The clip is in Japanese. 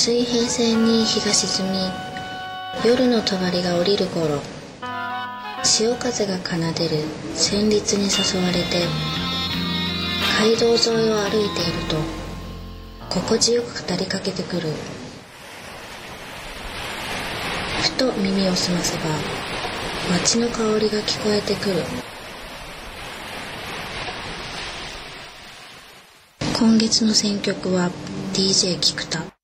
水平線に日が沈み、夜の帳が降りる頃、潮風が奏でる旋律に誘われて街道沿いを歩いていると、心地よく語りかけてくる。ふと耳を澄ませば街の香りが聞こえてくる。今月の選曲は DJ 菊田。